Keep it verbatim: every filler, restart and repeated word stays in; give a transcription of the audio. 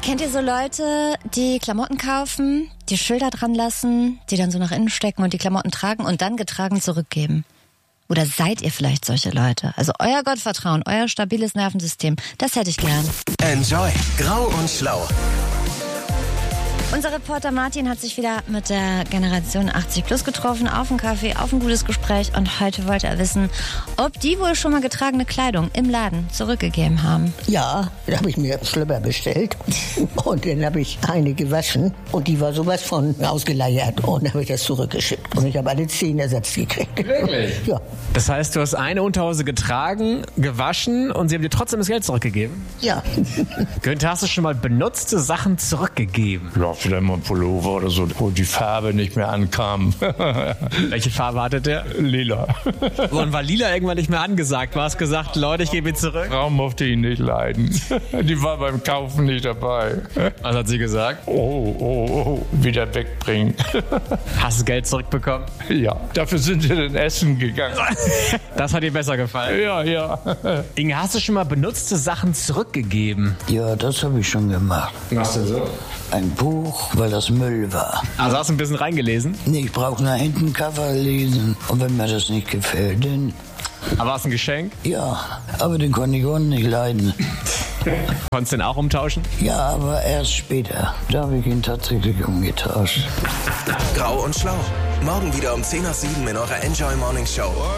Kennt ihr so Leute, die Klamotten kaufen, die Schilder dran lassen, die dann so nach innen stecken und die Klamotten tragen und dann getragen zurückgeben? Oder seid ihr vielleicht solche Leute? Also euer Gottvertrauen, euer stabiles Nervensystem, das hätte ich gern. Enjoy Grau und Schlau. Unser Reporter Martin hat sich wieder mit der Generation achtzig plus getroffen, auf einen Kaffee, auf ein gutes Gespräch und heute wollte er wissen, ob die wohl schon mal getragene Kleidung im Laden zurückgegeben haben. Ja, da habe ich mir Schlüpper bestellt und dann habe ich eine gewaschen und die war sowas von ausgeleiert und dann habe ich das zurückgeschickt und ich habe alle zehn Ersatz gekriegt. Wirklich? Ja. Das heißt, du hast eine Unterhose getragen, gewaschen und sie haben dir trotzdem das Geld zurückgegeben? Ja. Günther, hast du schon mal benutzte Sachen zurückgegeben? Ja, vielleicht mal ein Pullover oder so, wo die Farbe nicht mehr ankam. Welche Farbe hatte der? Lila. Und war lila irgendwann nicht mehr angesagt? Du hast gesagt, Leute, ich gebe ihn zurück? Frau mochte ihn nicht leiden. Die war beim Kaufen nicht dabei. Was hat sie gesagt? Oh, oh, oh, wieder wegbringen. Hast du Geld zurückbekommen? Ja, dafür sind wir dann essen gegangen. Das hat dir besser gefallen? Ja, ja. Inge, hast du schon mal benutzte Sachen zurückgegeben? Ja, das habe ich schon gemacht. Was denn so? Ein Buch, weil das Müll war. Also hast du ein bisschen reingelesen? Nee, ich brauche nach hinten Cover lesen. Und wenn mir das nicht gefällt, dann... Aber war es ein Geschenk? Ja, aber den konnte ich unten nicht leiden. Konntest du den auch umtauschen? Ja, aber erst später. Da habe ich ihn tatsächlich umgetauscht. Grau und Schlau. Morgen wieder um zehn nach sieben in eurer Enjoy Morning Show.